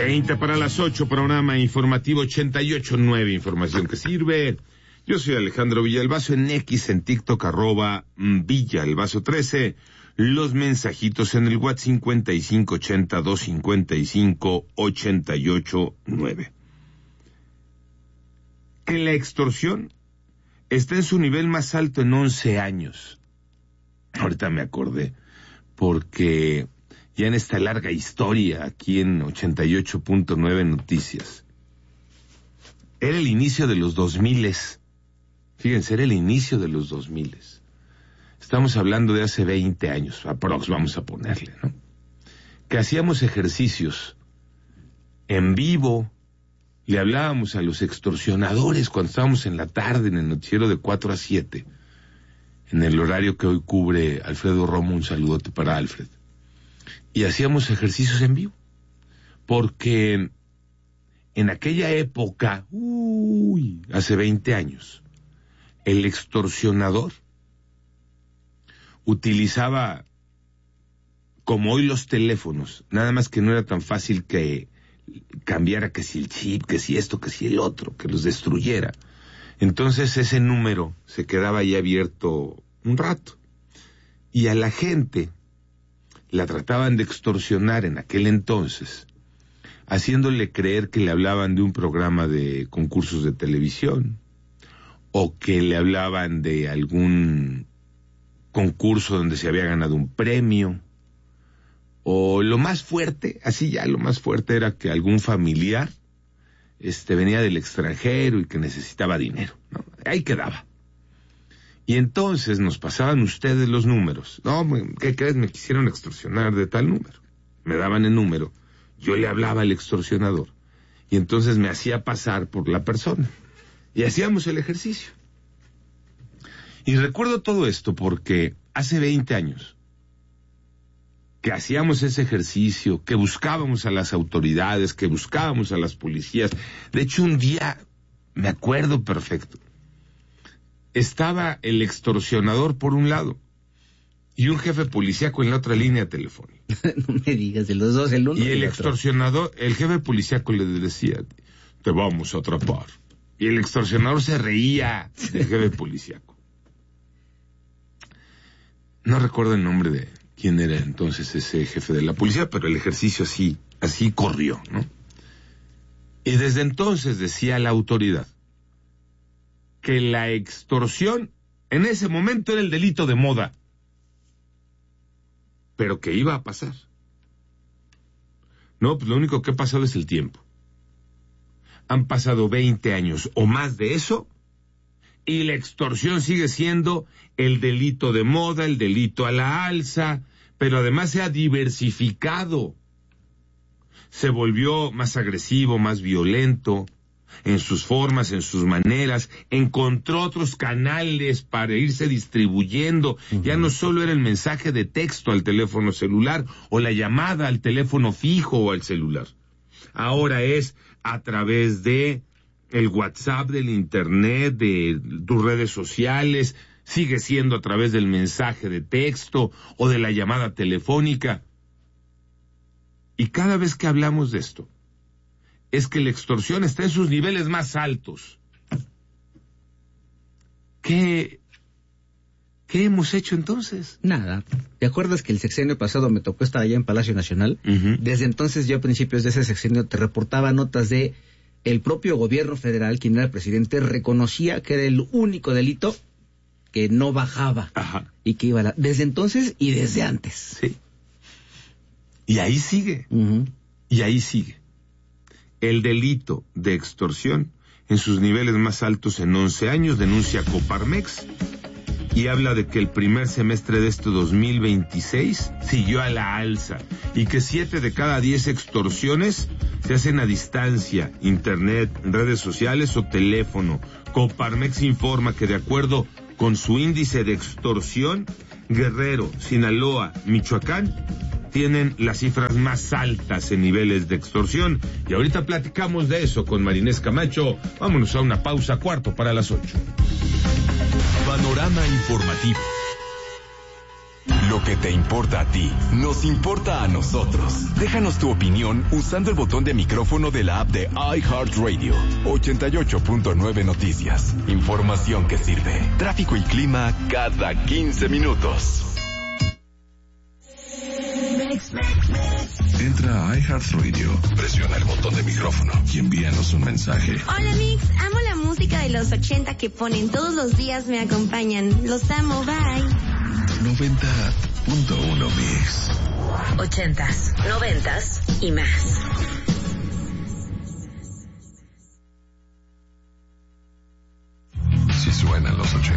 20 para las 8, programa informativo 88.9, información que sirve. Yo soy Alejandro Villalbazo, en X, en TikTok, @Villalbazo13. Los mensajitos en el WhatsApp 5580-255-88.9. Que la extorsión está en su nivel más alto en 11 años. Ahorita me acordé, porque ya en esta larga historia aquí en 88.9 Noticias, era el inicio de los 2000. Fíjense, era el inicio de los 2000. Estamos hablando de hace 20 años, aprox, vamos a ponerle, ¿no? Que hacíamos ejercicios en vivo, le hablábamos a los extorsionadores cuando estábamos en la tarde en el noticiero de 4 a 7, en el horario que hoy cubre Alfredo Romo, un saludote para Alfred. Y hacíamos ejercicios en vivo, porque en aquella época, hace 20 años, el extorsionador utilizaba, como hoy los teléfonos, nada más que no era tan fácil que cambiara que si el chip, que si esto, que si el otro, que los destruyera. Entonces ese número se quedaba ahí abierto un rato. Y a la gente la trataban de extorsionar en aquel entonces, haciéndole creer que le hablaban de un programa de concursos de televisión, o que le hablaban de algún concurso donde se había ganado un premio, o lo más fuerte, lo más fuerte era que algún familiar venía del extranjero y que necesitaba dinero, ¿no? Ahí quedaba. Y entonces nos pasaban ustedes los números. No, ¿qué crees? Me quisieron extorsionar de tal número. Me daban el número, yo le hablaba al extorsionador, y entonces me hacía pasar por la persona. Y hacíamos el ejercicio. Y recuerdo todo esto porque hace 20 años que hacíamos ese ejercicio, que buscábamos a las autoridades, que buscábamos a las policías. De hecho, un día, me acuerdo perfecto, estaba el extorsionador por un lado y un jefe policíaco en la otra línea telefónica. No me digas, de los dos, el uno y el extorsionador, el jefe policíaco le decía, te vamos a atrapar. Y el extorsionador se reía del jefe policíaco. No recuerdo el nombre de quién era entonces ese jefe de la policía, pero el ejercicio así corrió, ¿no? Y desde entonces decía la autoridad que la extorsión en ese momento era el delito de moda, pero que iba a pasar. No, pues lo único que ha pasado es el tiempo. Han pasado 20 años o más de eso, y la extorsión sigue siendo el delito de moda, el delito a la alza, pero además se ha diversificado. Se volvió más agresivo, más violento, en sus formas, en sus maneras, encontró otros canales para irse distribuyendo. Ya no solo era el mensaje de texto al teléfono celular, o la llamada al teléfono fijo o al celular. Ahora es a través de el WhatsApp, del internet, de tus redes sociales, sigue siendo a través del mensaje de texto o de la llamada telefónica. Y cada vez que hablamos de esto, es que la extorsión está en sus niveles más altos. ¿Qué hemos hecho entonces? Nada. ¿Te acuerdas que el sexenio pasado me tocó estar allá en Palacio Nacional? Desde entonces, yo a principios de ese sexenio te reportaba notas de el propio gobierno federal, quien era el presidente, reconocía que era el único delito que no bajaba. Ajá. Y que iba desde entonces y desde antes. Sí. Y ahí sigue. Y ahí sigue. El delito de extorsión en sus niveles más altos en 11 años, denuncia Coparmex, y habla de que el primer semestre de este 2026 siguió a la alza, y que 7 de cada 10 extorsiones se hacen a distancia, internet, redes sociales o teléfono. Coparmex informa que de acuerdo con su índice de extorsión, Guerrero, Sinaloa, Michoacán tienen las cifras más altas en niveles de extorsión. Y ahorita platicamos de eso con Marinés Camacho. Vámonos a una pausa, 8:45. Panorama informativo. Lo que te importa a ti, nos importa a nosotros. Déjanos tu opinión usando el botón de micrófono de la app de iHeartRadio. 88.9 Noticias. Información que sirve. Tráfico y clima cada 15 minutos. Entra a iHeartRadio, presiona el botón de micrófono y envíanos un mensaje. Hola Mix, amo la música de los 80 que ponen todos los días, me acompañan. Los amo, bye. 90.1 Mix. 80s, 90s y más.